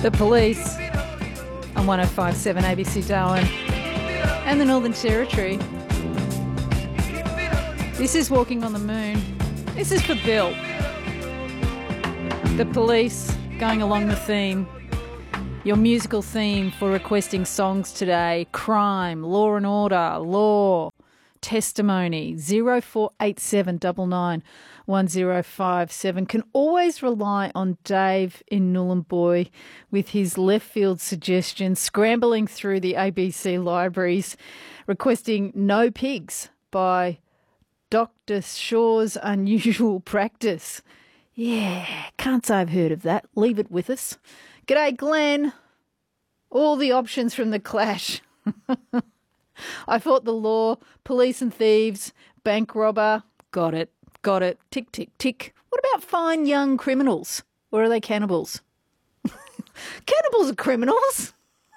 The Police on 105.7 ABC Darwin and the Northern Territory. This is Walking on the Moon. This is for Bill. The Police, going along the theme. Your musical theme for requesting songs today: crime, law and order, law, testimony. 0487 99 1057. Can always rely on Dave in Nhulunbuy with his left field suggestions, scrambling through the ABC libraries, requesting No Pigs by Dr. Shaw's Unusual Practice. Yeah, can't say I've heard of that. Leave it with us. G'day, Glenn. All the options from The Clash. I fought the law, police and thieves, bank robber. Got it. Tick, tick, tick. What about fine young criminals? Or are they cannibals? Cannibals are criminals.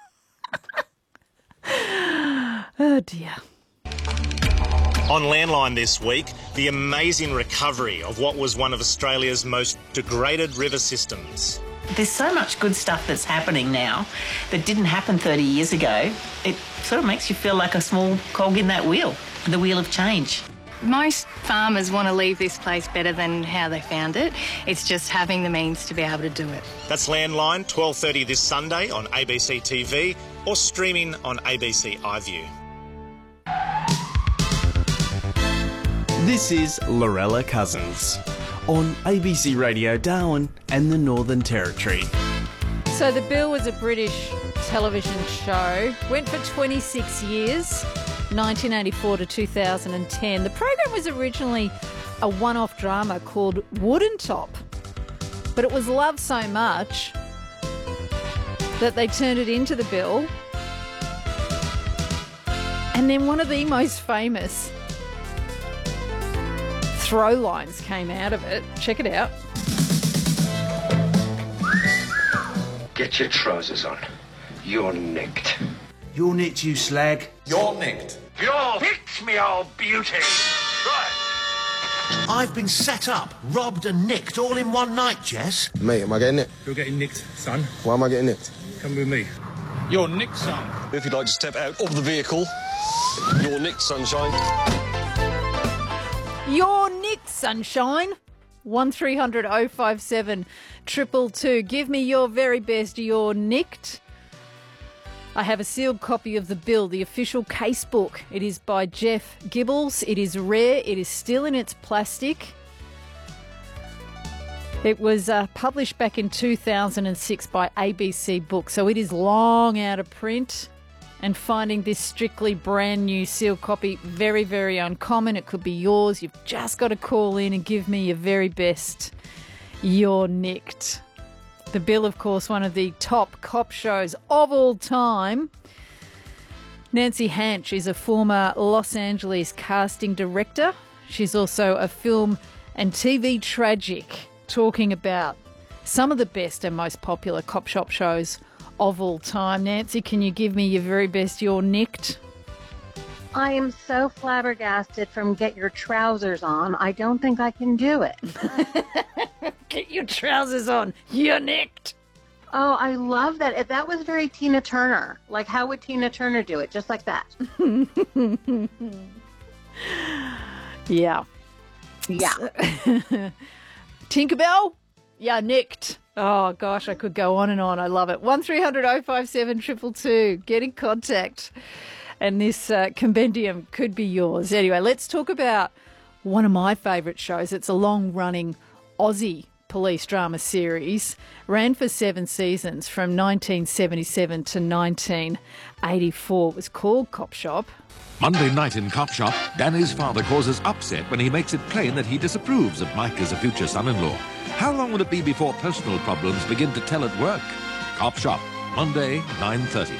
Oh, dear. On Landline this week, the amazing recovery of what was one of Australia's most degraded river systems. There's so much good stuff that's happening now that didn't happen 30 years ago. It sort of makes you feel like a small cog in that wheel, the wheel of change. Most farmers want to leave this place better than how they found it. It's just having the means to be able to do it. That's Landline, 12:30 this Sunday on ABC TV or streaming on ABC iView. This is Lorella Cousins on ABC Radio Darwin and the Northern Territory. So The Bill was a British television show. Went for 26 years, 1984 to 2010. The program was originally a one-off drama called Wooden Top, but it was loved so much that they turned it into The Bill. And then one of the most famous throw lines came out of it. Check it out. Get your trousers on. You're nicked. You're nicked, you slag. You're nicked. You're nicked, me old beauty. Right. I've been set up, robbed and nicked all in one night, Jess. Mate, am I getting nicked? You're getting nicked, son. Why am I getting nicked? Come with me. You're nicked, son. If you'd like to step out of the vehicle, you're nicked, sunshine. You're nicked, sunshine. 1300 057 222. Give me your very best. You're nicked. I have a sealed copy of The Bill, the official casebook. It is by Jeff Gibbles. It is rare. It is still in its plastic. It was published back in 2006 by ABC Books, so it is long out of print. And finding this strictly brand new sealed copy very, very uncommon. It could be yours. You've just got to call in and give me your very best. You're nicked. The Bill, of course, one of the top cop shows of all time. Nancy Hanch is a former Los Angeles casting director. She's also a film and TV tragic, talking about some of the best and most popular cop shop shows of all time. Nancy, can you give me your very best? You're nicked. I am so flabbergasted from Get Your Trousers On. I don't think I can do it. Get your trousers on. You're nicked. Oh, I love that. That was very Tina Turner. Like, how would Tina Turner do it? Just like that. Yeah. Tinkerbell? Yeah, nicked. Oh, gosh, I could go on and on. I love it. 1300 057 222. Get in contact. And this compendium could be yours. Anyway, let's talk about one of my favourite shows. It's a long-running Aussie police drama series. Ran for 7 seasons from 1977 to 1984. It was called Cop Shop. Monday night in Cop Shop, Danny's father causes upset when he makes it plain that he disapproves of Mike as a future son-in-law. How long will it be before personal problems begin to tell at work? Cop Shop, Monday, 9:30.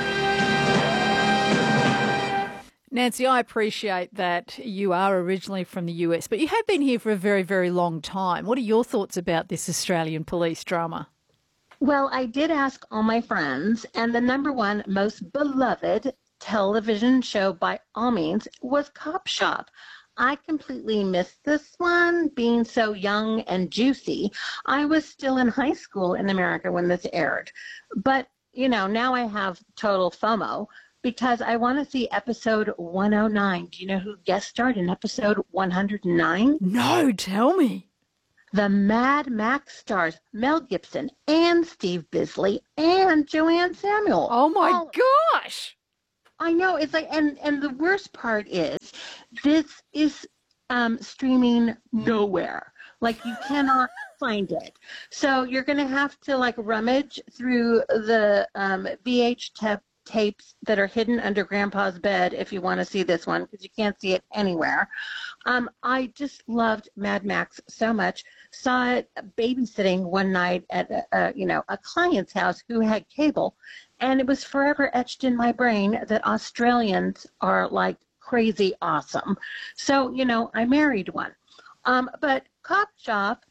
Nancy, I appreciate that you are originally from the US, but you have been here for a very, very long time. What are your thoughts about this Australian police drama? Well, I did ask all my friends, and the number one most beloved television show by all means was Cop Shop. I completely missed this one, being so young and juicy. I was still in high school in America when this aired. But, now I have total FOMO because I want to see episode 109. Do you know who guest starred in episode 109? No, tell me. The Mad Max stars Mel Gibson and Steve Bisley and Joanne Samuel. Oh, my gosh. I know. It's like, and the worst part is this is streaming nowhere. Like, you cannot find it. So you're going to have to, rummage through the VH tapes that are hidden under Grandpa's bed if you want to see this one, because you can't see it anywhere. I just loved Mad Max so much. Saw it babysitting one night at a client's house who had cable, and it was forever etched in my brain that Australians are like crazy awesome. So I married one. But Cop Shop,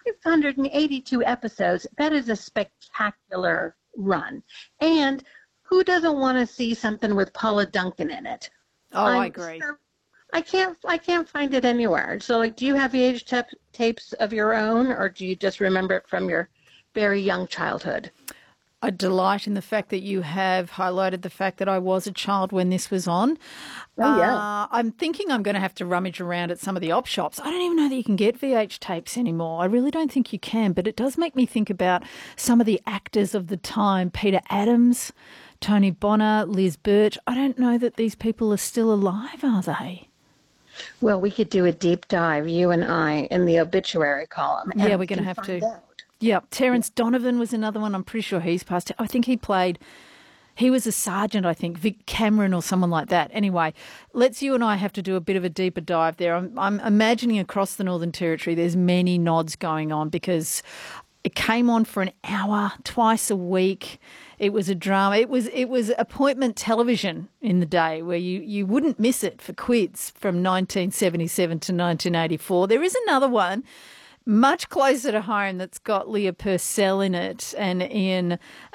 582 episodes. That is a spectacular run, and who doesn't want to see something with Paula Duncan in it? Oh, I agree. I can't find it anywhere. So, do you have VH tapes of your own, or do you just remember it from your very young childhood? I delight in the fact that you have highlighted the fact that I was a child when this was on. Oh, yeah. I'm thinking I'm going to have to rummage around at some of the op shops. I don't even know that you can get VH tapes anymore. I really don't think you can, but it does make me think about some of the actors of the time. Peter Adams, Tony Bonner, Liz Birch. I don't know that these people are still alive, are they? Well, we could do a deep dive, you and I, in the obituary column. Yeah, we're going to have to. Yeah, Terence Donovan was another one. I'm pretty sure he's passed. I think he was a sergeant, I think, Vic Cameron or someone like that. Anyway, you and I have to do a bit of a deeper dive there. I'm imagining across the Northern Territory there's many nods going on because it came on for an hour, twice a week. It was a drama. It was appointment television in the day where you wouldn't miss it for quids from 1977 to 1984. There is another one much closer to home that's got Leah Purcell in it and Ian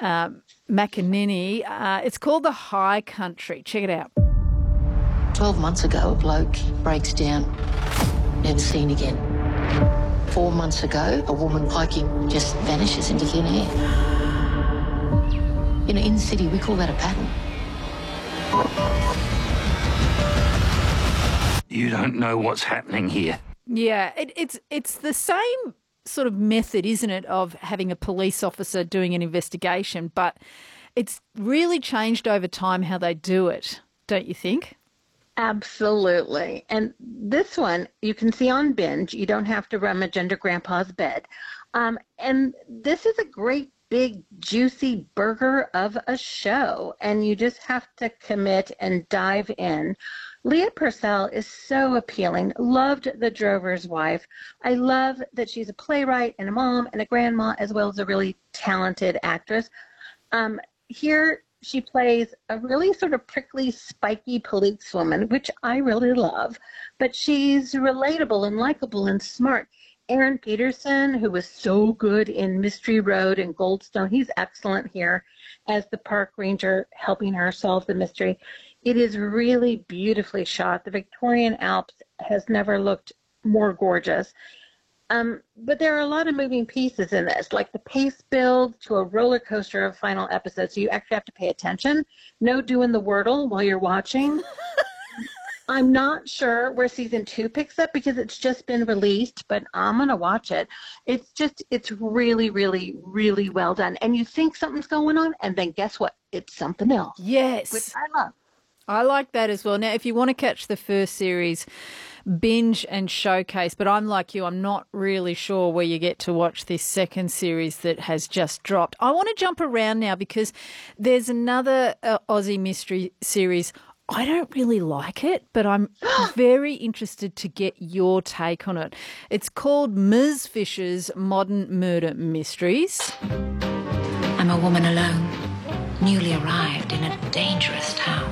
McEnany. It's called The High Country. Check it out. 12 months ago, a bloke breaks down, never seen again. 4 months ago, a woman hiking just vanishes into thin air. In the city, we call that a pattern. You don't know what's happening here. Yeah, it's the same sort of method, isn't it, of having a police officer doing an investigation, but it's really changed over time how they do it, don't you think? Absolutely. And this one you can see on Binge. You don't have to rummage under Grandpa's bed. And this is a great big juicy burger of a show, and you just have to commit and dive in. Leah Purcell is so appealing. Loved The Drover's Wife. I love that she's a playwright and a mom and a grandma, as well as a really talented actress. Here she plays a really sort of prickly, spiky policewoman, which I really love. But she's relatable and likable and smart. Aaron Peterson, who was so good in Mystery Road and Goldstone, he's excellent here as the park ranger helping her solve the mystery. It is really beautifully shot. The Victorian Alps has never looked more gorgeous. But there are a lot of moving pieces in this, like the pace build to a roller coaster of final episodes. So you actually have to pay attention. No doing the Wordle while you're watching. I'm not sure where season 2 picks up because it's just been released, but I'm going to watch it. It's really, really, really well done. And you think something's going on, and then guess what? It's something else. Yes. Which I love. I like that as well. Now, if you want to catch the first series, Binge and Showcase, but I'm like you, I'm not really sure where you get to watch this second series that has just dropped. I want to jump around now because there's another Aussie mystery series. I don't really like it, but I'm very interested to get your take on it. It's called Ms. Fisher's Modern Murder Mysteries. I'm a woman alone, newly arrived in a dangerous town.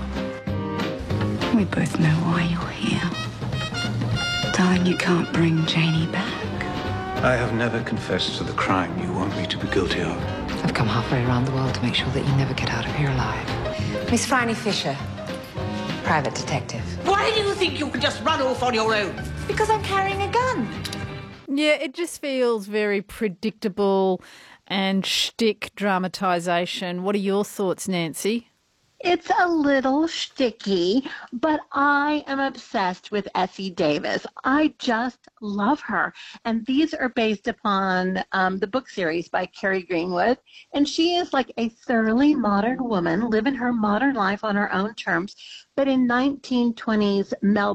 We both know why you're here. Darling, you can't bring Janie back. I have never confessed to the crime you want me to be guilty of. I've come halfway around the world to make sure that you never get out of here alive. Miss Franny Fisher, private detective. Why do you think you can just run off on your own? Because I'm carrying a gun. Yeah, it just feels very predictable and shtick dramatisation. What are your thoughts, Nancy? It's a little shticky, but I am obsessed with Essie Davis. I just love her. And these are based upon the book series by Carrie Greenwood. And she is like a thoroughly modern woman living her modern life on her own terms. But in 1920s Melbourne,